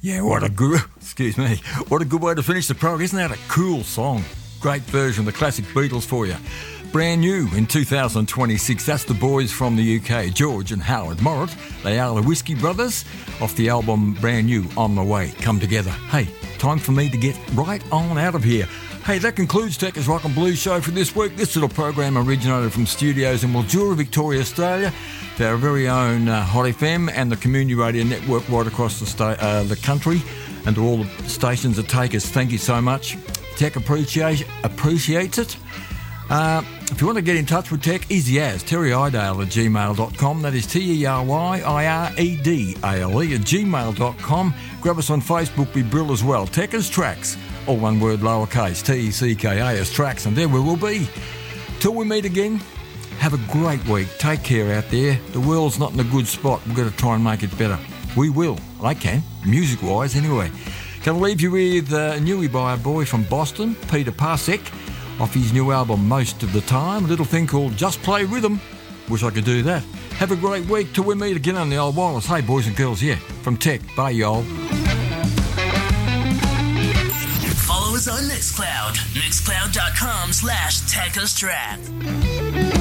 Yeah, what a good way to finish the program. Isn't that a cool song? Great version of the classic Beatles for you. Brand new in 2026. That's the boys from the UK, George and Howard Morris. They are the Whiskey Brothers off the album Brand New, On The Way, Come Together. Hey, time for me to get right on out of here. Hey, that concludes Techers Rock and Blues show for this week. This little program originated from studios in Mildura, Victoria, Australia, to our very own Hot FM and the Community Radio Network right across the country, and to all the stations that take us. Thank you so much. Tech appreciates it. If you want to get in touch with Tech, easy as terryidale@gmail.com. That is TERYIEDALE@gmail.com. Grab us on Facebook, be Brill as well. Techers Tracks, all one word, lowercase, TECKAS Tracks, and there we will be. Till we meet again, have a great week. Take care out there. The world's not in a good spot. We've got to try and make it better. We will. I can, music-wise anyway. Can I leave you with a newie by a boy from Boston, Peter Pasek, off his new album Most of the Time, a little thing called Just Play Rhythm. Wish I could do that. Have a great week till we meet again on the old wireless. Hey, boys and girls, yeah, from Tech. Bye, y'all. Follow us on Mixcloud, mixcloud.com/TechUsTrack.